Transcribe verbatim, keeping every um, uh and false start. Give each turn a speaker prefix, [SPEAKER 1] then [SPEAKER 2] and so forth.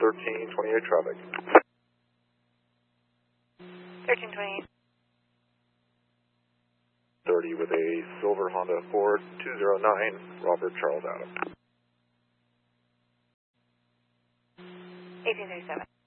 [SPEAKER 1] thirteen twenty-eight traffic.
[SPEAKER 2] thirteen twenty-eight.
[SPEAKER 1] thirty with a silver Honda Accord two zero nine, Robert Charles Adam.
[SPEAKER 2] eighteen thirty-seven.